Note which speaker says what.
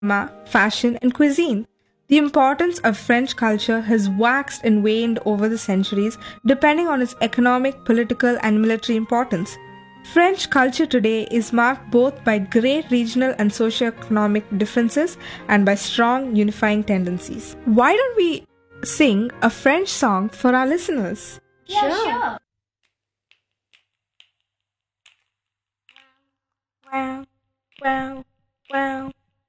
Speaker 1: fashion, and cuisine. The importance of French culture has waxed and waned over the centuries depending on its economic, political, and military importance. French culture today is marked both by great regional and socio-economic differences and by strong unifying tendencies. Why don't we sing a French song for our listeners?
Speaker 2: Sure.
Speaker 1: Wow, wow, wow.